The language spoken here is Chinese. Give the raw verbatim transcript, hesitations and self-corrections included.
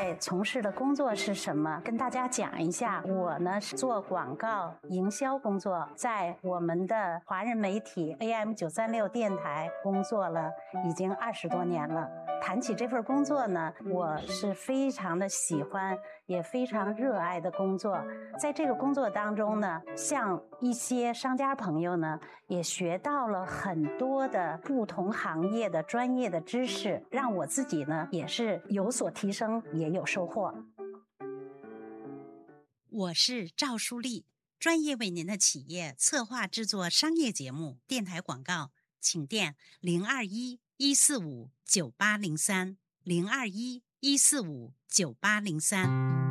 在从事的工作是什么，跟大家讲一下。我呢是做广告营销工作，在我们的华人媒体 A M 九三六电台工作了已经二十多年了。谈起这份工作呢，我是非常的喜欢，也非常热爱的工作。在这个工作当中呢，像一些商家朋友呢，也学到了很多的不同行业的专业的知识，让我自己呢也是有所提升，也有收获。 我是赵淑丽，专业为您的企业策划制作商业节目、电台广告，请电零二一一四五九八零三零二一一四五九八零三。